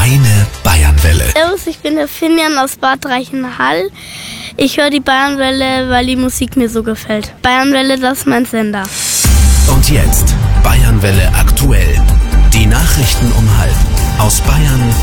Meine Bayernwelle. Servus, ich bin der Finjan aus Bad Reichenhall. Ich höre die Bayernwelle, weil die Musik mir so gefällt. Bayernwelle, das ist mein Sender. Und jetzt Bayernwelle aktuell. Die Nachrichten um 12:30 aus Bayern